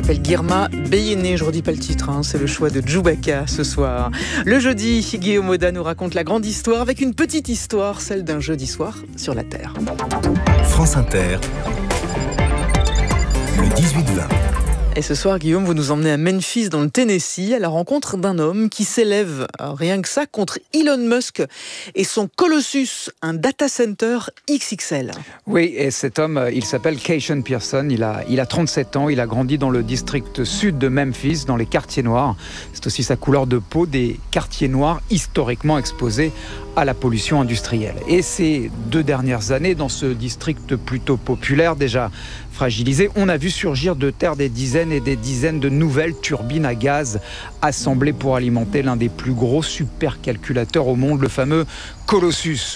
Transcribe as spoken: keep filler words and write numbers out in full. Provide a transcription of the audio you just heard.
s'appelle Girma Beyene, je redis pas le titre, hein, c'est le choix de Djoubaka ce soir. Le jeudi, Guillaume Oda nous raconte la grande histoire avec une petite histoire, celle d'un jeudi soir sur la Terre. France Inter, le dix-huit vingt. Et ce soir, Guillaume, vous nous emmenez à Memphis, dans le Tennessee, à la rencontre d'un homme qui s'élève, rien que ça, contre Elon Musk et son Colossus, un data center X X L. Oui, et cet homme, il s'appelle Keishon Pearson, il a, il a trente-sept ans, il a grandi dans le district sud de Memphis, dans les quartiers noirs. C'est aussi sa couleur de peau, des quartiers noirs historiquement exposés à la pollution industrielle. Et ces deux dernières années, dans ce district plutôt populaire, déjà fragilisé, on a vu surgir de terre des dizaines et des dizaines de nouvelles turbines à gaz assemblées pour alimenter l'un des plus gros supercalculateurs au monde, le fameux Colossus.